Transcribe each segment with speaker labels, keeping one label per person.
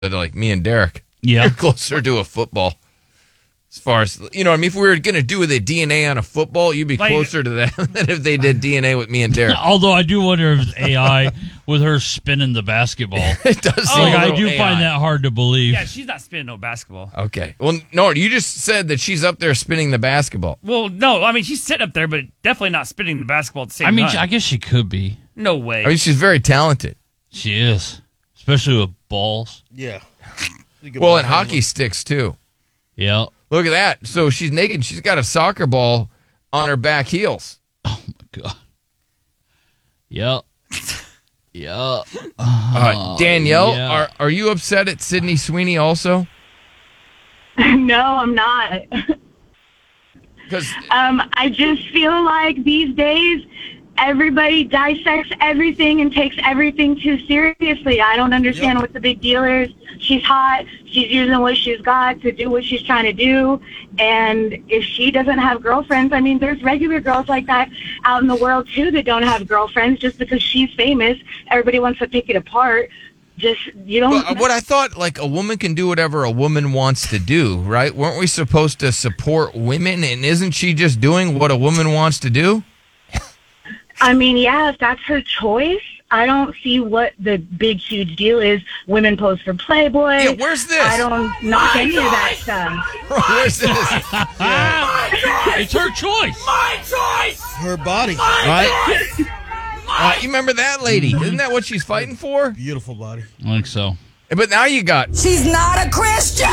Speaker 1: like me and Derek.
Speaker 2: Yeah.
Speaker 1: You're closer to a football. As far as, you know what I mean? If we were going to do the DNA on a football, you'd be closer to that than if they did DNA with me and Derek.
Speaker 2: Although I do wonder if it's AI with her spinning the basketball.
Speaker 1: It does seem
Speaker 2: Like,
Speaker 1: a
Speaker 2: I
Speaker 1: little
Speaker 2: do
Speaker 1: AI.
Speaker 2: find that hard to believe.
Speaker 3: Yeah, she's not spinning no basketball.
Speaker 1: Okay. Well, no, you just said that she's up there spinning the basketball.
Speaker 3: Well, no, I mean, she's sitting up there, but definitely not spinning the basketball at the same time.
Speaker 2: I guess she could be.
Speaker 3: No way.
Speaker 1: I mean, she's very talented.
Speaker 2: She is. Especially with balls.
Speaker 4: Yeah.
Speaker 1: Well, and hockey sticks, too.
Speaker 2: Yeah.
Speaker 1: Look at that. So she's naked. She's got a soccer ball on her back heels.
Speaker 2: Oh, my God. Yep. Yep.
Speaker 1: Danielle,
Speaker 2: yeah.
Speaker 1: are you upset at Sydney Sweeney also?
Speaker 5: No, I'm not.
Speaker 1: Because
Speaker 5: I just feel like these days everybody dissects everything and takes everything too seriously. I don't understand what the big deal is. She's hot. She's using what she's got to do what she's trying to do. And if she doesn't have girlfriends, I mean, there's regular girls like that out in the world, too, that don't have girlfriends just because she's famous. Everybody wants to pick it apart. Just, you don't...
Speaker 1: But what I thought, like, a woman can do whatever a woman wants to do, right? Weren't we supposed to support women? And isn't she just doing what a woman wants to do?
Speaker 5: I mean, yeah, if that's her choice, I don't see what the big, huge deal is. Women pose for Playboy.
Speaker 1: Yeah, where's this?
Speaker 5: I don't knock any of that stuff.
Speaker 1: Where's this?
Speaker 2: It's her choice.
Speaker 3: My choice!
Speaker 4: Her body. Right?
Speaker 1: You remember that lady? Isn't that what she's fighting for?
Speaker 4: Beautiful body.
Speaker 2: I think so.
Speaker 1: But now you got...
Speaker 6: She's not a Christian!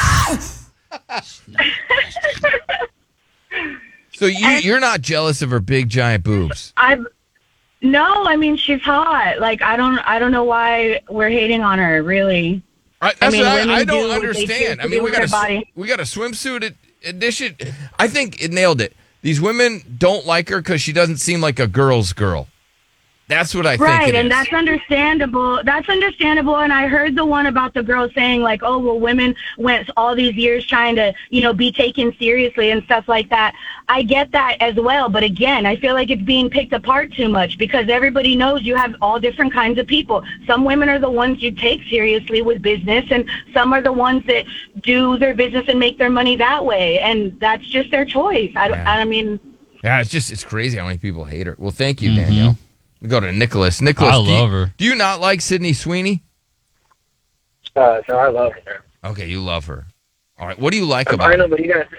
Speaker 1: So you're not jealous of her big, giant boobs?
Speaker 5: No, I mean, she's hot. Like, I don't know why we're hating on her, really.
Speaker 1: That's
Speaker 5: I mean,
Speaker 1: what
Speaker 5: women
Speaker 1: I
Speaker 5: do
Speaker 1: don't
Speaker 5: what they
Speaker 1: understand.
Speaker 5: choose to
Speaker 1: I mean,
Speaker 5: do
Speaker 1: we
Speaker 5: with
Speaker 1: got
Speaker 5: their body.
Speaker 1: a swimsuit edition. I think it nailed it. These women don't like her because she doesn't seem like a girl's girl. That's what I think
Speaker 5: Right,
Speaker 1: it
Speaker 5: and
Speaker 1: is.
Speaker 5: that's understandable. That's understandable, and I heard the one about the girl saying, like, oh, well, women went all these years trying to, be taken seriously and stuff like that. I get that as well, but again, I feel like it's being picked apart too much because everybody knows you have all different kinds of people. Some women are the ones you take seriously with business, and some are the ones that do their business and make their money that way, and that's just their choice. I mean...
Speaker 1: Yeah, it's crazy how many people hate her. Well, thank you, Danielle. We go to Nicholas. Nicholas,
Speaker 2: I love her.
Speaker 1: Do you not like Sydney Sweeney?
Speaker 7: No, I love her.
Speaker 1: Okay, you love her. All right, what do you like about
Speaker 7: I
Speaker 1: her?
Speaker 7: know, but you got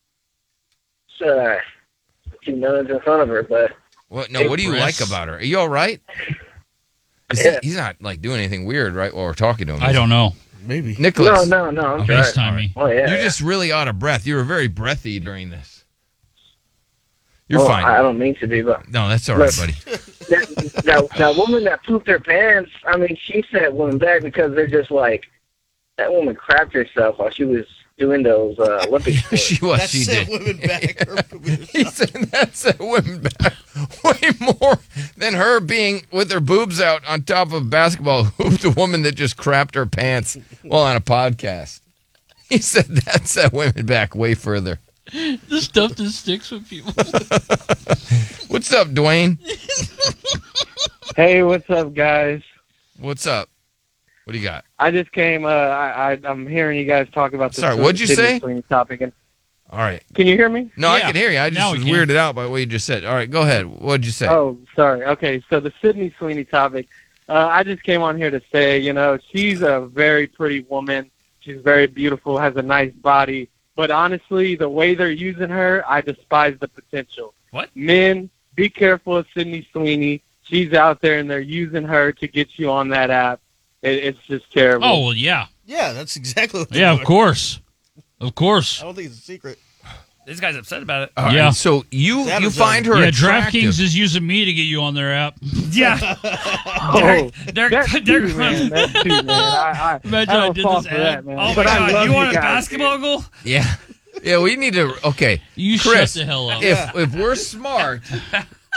Speaker 7: two nuns in front of her, but...
Speaker 1: What do you like about her? Are you all right? He's not, like, doing anything weird, right, while we're talking to him.
Speaker 2: I don't know.
Speaker 4: Maybe.
Speaker 1: Nicholas.
Speaker 7: No, I'm sorry.
Speaker 2: FaceTime me.
Speaker 7: Oh, yeah.
Speaker 1: You're just really out of breath. You were very breathy during this. You're
Speaker 7: Well,
Speaker 1: fine.
Speaker 7: I don't mean to be, but...
Speaker 1: No, that's all right, buddy.
Speaker 7: That woman that pooped her pants, I mean, she sent women back because they're just like... That woman crapped herself while she was doing those Olympic sports.
Speaker 1: She was.
Speaker 4: That
Speaker 1: She
Speaker 4: sent
Speaker 1: did.
Speaker 4: women back.
Speaker 1: He said that sent women back way more than her being with her boobs out on top of a basketball hoop. The woman that just crapped her pants while on a podcast. He said that sent women back way further.
Speaker 2: The stuff that sticks with people.
Speaker 1: What's up, Dwayne?
Speaker 8: Hey, what's up, guys?
Speaker 1: What's up? What do you got?
Speaker 8: I just came. I'm hearing you guys talk about this.
Speaker 1: Sorry, what'd you say?
Speaker 8: Sydney topic. And
Speaker 1: All right.
Speaker 8: can you hear me?
Speaker 1: No, I
Speaker 2: Yeah.
Speaker 1: can hear you. I
Speaker 2: Now
Speaker 1: just
Speaker 2: we
Speaker 1: was
Speaker 2: can.
Speaker 1: weirded out by what you just said. All right, go ahead. What'd you say?
Speaker 8: Oh, sorry. Okay, so the Sydney Sweeney topic. I just came on here to say, she's a very pretty woman. She's very beautiful, has a nice body. But honestly, the way they're using her, I despise the potential.
Speaker 3: What?
Speaker 8: Men, be careful of Sydney Sweeney. She's out there, and they're using her to get you on that app. It's just terrible.
Speaker 2: Oh, well, yeah.
Speaker 4: Yeah, that's exactly what they're
Speaker 2: Yeah,
Speaker 4: doing.
Speaker 2: of course. Of course.
Speaker 4: I don't think it's a secret.
Speaker 3: This guy's upset about it.
Speaker 1: All right,
Speaker 2: Yeah.
Speaker 1: So you
Speaker 4: That
Speaker 1: find her
Speaker 2: Yeah,
Speaker 1: attractive.
Speaker 2: DraftKings is using me to get you on their app.
Speaker 3: Yeah.
Speaker 8: Oh,
Speaker 3: They're
Speaker 8: that too, man. That too, man. I
Speaker 2: Imagine I
Speaker 8: don't
Speaker 2: did
Speaker 8: fall
Speaker 2: this
Speaker 8: for
Speaker 2: ad.
Speaker 8: that, man.
Speaker 3: Oh, my
Speaker 8: But I
Speaker 3: God.
Speaker 8: love
Speaker 3: You want a
Speaker 8: guys.
Speaker 3: basketball goal?
Speaker 1: Yeah, we need to. Okay,
Speaker 2: You
Speaker 1: Chris,
Speaker 2: shut the hell up.
Speaker 1: If we're smart,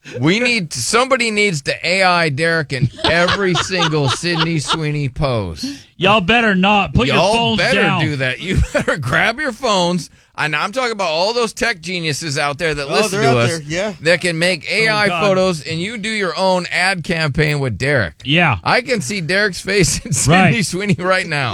Speaker 1: Somebody needs to AI Derek in every single Sydney Sweeney pose.
Speaker 2: Y'all better not put your
Speaker 1: Y'all
Speaker 2: phones
Speaker 1: better
Speaker 2: down.
Speaker 1: do that. You better grab your phones. And I'm talking about all those tech geniuses out there that listen
Speaker 4: they're
Speaker 1: to
Speaker 4: out
Speaker 1: us
Speaker 4: there, yeah.
Speaker 1: that can make AI
Speaker 3: God.
Speaker 1: photos, and you do your own ad campaign with Derek.
Speaker 2: Yeah.
Speaker 1: I can see Derek's face in Sydney
Speaker 2: Right.
Speaker 1: Sweeney right now.